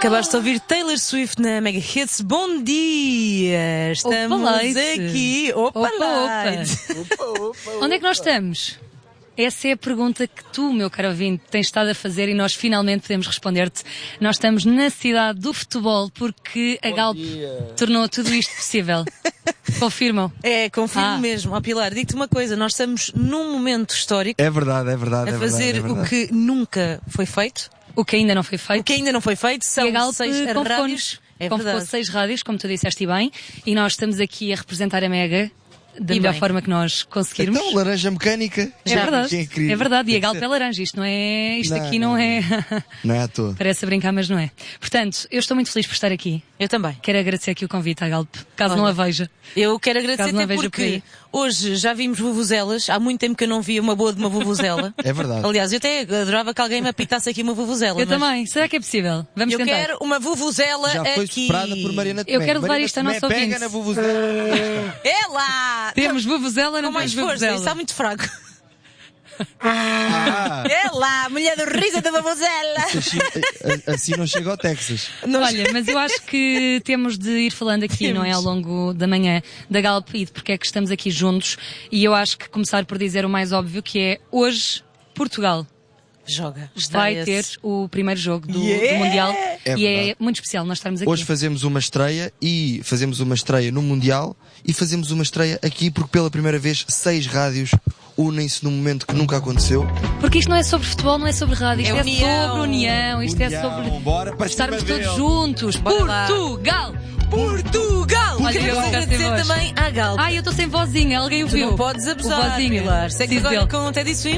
Acabaste de ouvir Taylor Swift na Mega Hits. Bom dia! Estamos aqui. Opa! Onde é que nós estamos? Essa é a pergunta que tu, meu caro ouvinte, tens estado a fazer e nós finalmente podemos responder-te. Nós estamos na cidade do futebol porque a Galp tornou tudo isto possível. Confirmam? Confirmo mesmo. Ó Pilar, digo-te uma coisa, nós estamos num momento histórico. É verdade. A fazer o que nunca foi feito. O que ainda não foi feito. São e a Galp 6 rádios. Convocou 6 rádios, como tu disseste bem, e nós estamos aqui a representar a Mega da melhor forma que nós conseguirmos. Então, laranja mecânica. É verdade. É verdade. E a Galp é laranja. Isto aqui não é... Não é à toa. Parece a brincar, mas não é. Portanto, eu estou muito feliz por estar aqui. Eu também. Quero agradecer aqui o convite à Galp, caso não a veja. Eu quero agradecer até porque hoje já vimos vuvuzelas. Há muito tempo que eu não via uma boa de uma vuvuzela. É verdade. Aliás, eu até adorava que alguém me apitasse aqui uma vuvuzela. Eu também. Será que é possível? Vamos tentar. Eu quero uma vuvuzela aqui. Já foi superada por Mariana Tomé. Eu quero levar isto a nosso ouvinte. Pega na vuvuzela. É lá! Temos vuvuzela, não temos vuvuzela. Isso está muito fraco. É lá, mulher do riso da vuvuzela. Assim não chega ao Texas. Olha, mas eu acho que temos de ir falando aqui, não é, ao longo da manhã da Galp e de porque é que estamos aqui juntos. E eu acho que começar por dizer o mais óbvio, que é hoje Portugal vai ter o primeiro jogo do Mundial e é muito especial nós estarmos aqui. Hoje fazemos uma estreia no Mundial e fazemos uma estreia aqui porque pela primeira vez 6 rádios unem-se num momento que nunca aconteceu. Porque isto não é sobre futebol, não é sobre rádio, isto é sobre união, isto é sobre estarmos todos juntos. Portugal! Olha, eu quero agradecer também à Galp. Eu estou sem vozinha, alguém ouviu? Tu não podes abusar, Pilar. Sei que agora com o Teddy Swim